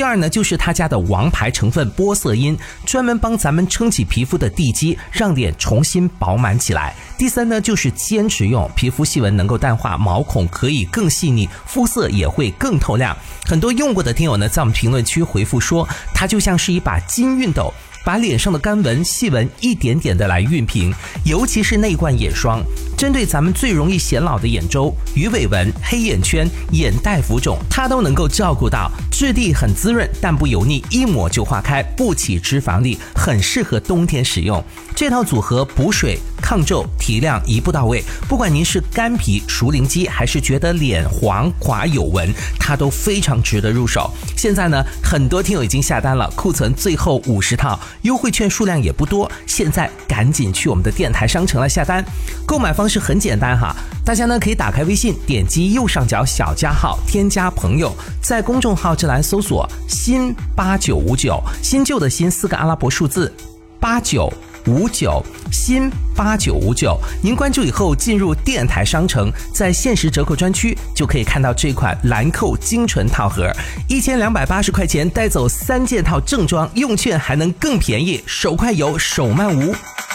第二呢，就是他家的王牌成分玻色因，专门帮咱们撑起皮肤的地基，让脸重新饱满起来。第三呢，就是坚持用，皮肤细纹能够淡化，毛孔可以更细腻，肤色也会更透亮。很多用过的听友呢，在我们评论区回复说，它就像是一把金熨斗，把脸上的干纹、细纹一点点的来熨平。尤其是那罐眼霜，针对咱们最容易显老的眼周、鱼尾纹、黑眼圈、眼袋浮肿，它都能够照顾到。质地很滋润，但不油腻，一抹就化开，不起脂肪粒，很适合冬天使用。这套组合补水、抗皱、提亮一步到位，不管您是干皮、熟龄肌，还是觉得脸黄垮有纹，它都非常值得入手。现在呢，很多听友已经下单了，库存最后50套，优惠券数量也不多，现在赶紧去我们的电台商城来下单。购买方式很简单哈，大家呢可以打开微信，点击右上角小加号，添加朋友，在公众号这栏搜索新8959，新旧的新4个阿拉伯数字8959，新8959，您关注以后进入电台商城，在限时折扣专区就可以看到这款兰蔻精纯套盒，1280块钱带走3件套正装，用券还能更便宜，手快有手慢无。